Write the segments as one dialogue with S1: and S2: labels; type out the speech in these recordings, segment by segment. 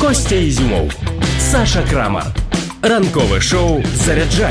S1: Костя Ізюмов, Саша Крамар. Ранкове шоу «Заряджай»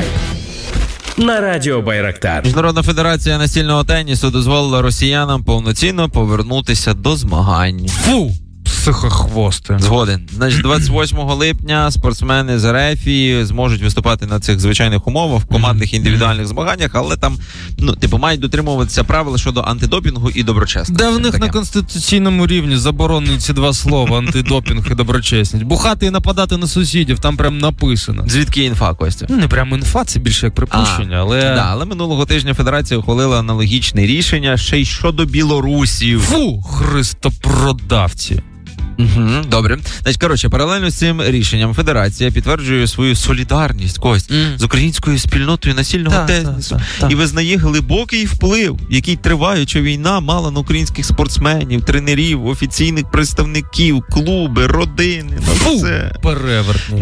S1: на Радіо Байрактар.
S2: Міжнародна федерація настільного тенісу дозволила росіянам повноцінно повернутися до змагань.
S3: Фу! Психохвости.
S2: Згоден. Значить, 28 липня спортсмени з РФ зможуть виступати на цих звичайних умовах в командних індивідуальних змаганнях, але там, мають дотримуватися правил щодо антидопінгу і доброчесності.
S3: Де в них на конституційному рівні заборонені ці два слова: антидопінг і доброчесність? Бухати і нападати на сусідів, там прям написано.
S2: Звідки інфа, Костя?
S3: Не прямо інфа, це більше як припущення,
S2: але минулого тижня Федерація ухвалила аналогічне рішення ще й щодо білорусів.
S3: Фу, христопродавці.
S2: Добре. Значить, паралельно з цим рішенням Федерація підтверджує свою солідарність, Кость, з українською спільнотою настільного тенісу і визнає глибокий вплив, який триваюча війна мала на українських спортсменів, тренерів, офіційних представників, клуби, родини.
S3: Перевертні.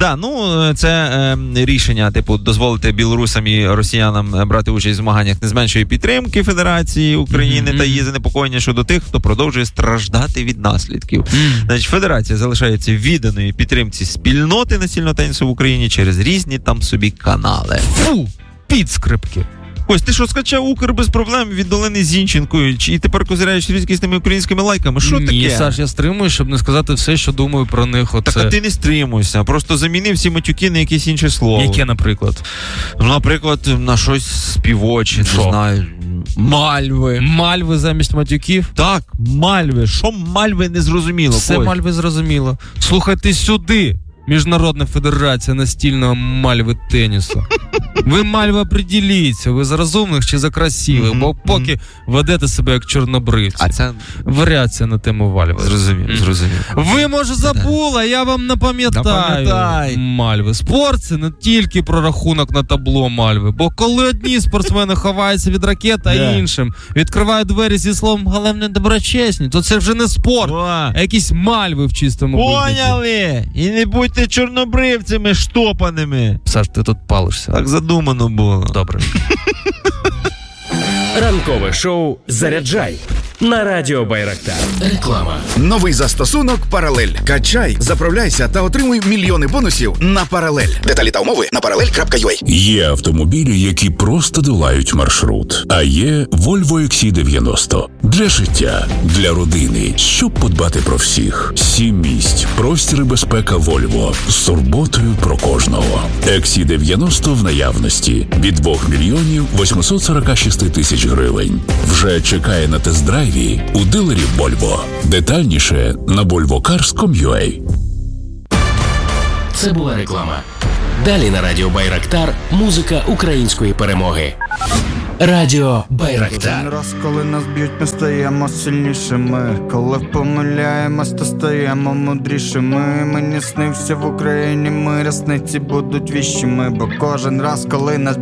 S2: Це рішення, дозволити білорусам і росіянам брати участь в змаганнях не зменшує підтримки Федерації України та її занепокоєння щодо тих, хто продовжує страждати від наслідків. Федерація залишається відданою підтримці спільноти настільного тенісу в Україні через різні там собі канали.
S3: Фу, підскрипки.
S2: Ось, ти що, скачав Укр без проблем від Олени Зінченкою? І тепер козиряєш рідкісними українськими лайками? Що таке?
S3: Ні, Саш, я стримую, щоб не сказати все, що думаю про них.
S2: Так, а ти не стримуйся. Просто заміни всі матюки на якесь інше слово.
S3: Яке, наприклад?
S2: Наприклад, на щось співоче, не знаю. Мальви.
S3: Мальви замість матюків?
S2: Так, мальви. Що мальви, не зрозуміло.
S3: Все мальви зрозуміло. Слухайте сюди. Міжнародна федерація настільного мальви тенісу. Ви, мальви, определіться, ви за розумних чи за красивих, бо поки ведете себе як чорнобривці.
S2: А це
S3: варіація на тему мальви.
S2: Зрозумів.
S3: Ви, може, забула, я вам напам'ятаю. Мальви. Спорт – це не тільки про рахунок на табло мальви, бо коли одні спортсмени ховаються від ракет, а іншим відкривають двері зі словом «головне доброчесні», то це вже не спорт, а якісь мальви в чистому вигляді.
S2: Поняли! І не будьте чорнобривцями штопаними.
S3: Саш, ти тут палишся.
S2: Так задумано було.
S3: Добре.
S1: Ранкове шоу «Заряджай» на Радіо Байрактар. Реклама.
S4: Новий застосунок «Паралель». Качай, заправляйся та отримуй мільйони бонусів на «Паралель». Деталі та умови на parallel.ua.
S5: Є автомобілі, які просто долають маршрут. А є Volvo XC90. Для життя, для родини, щоб подбати про всіх. 7 місць, простір і безпека Volvo. З турботою про кожного. XC90 в наявності. Від 2 мільйонів 846 тисяч гривень. Вже чекає на тест-драйві у дилерів Volvo. Детальніше на volvocars.com.ua.
S1: Це була реклама. Далі на Радіо Байрактар музика української перемоги. Радіо Байрактар.
S6: Один раз, коли нас б'ють, ми стаємо сильнішими. Коли помиляємось, то стаємо мудрішими. Мені снився в Україні мир, рясниці будуть віщими. Бо кожен раз, коли нас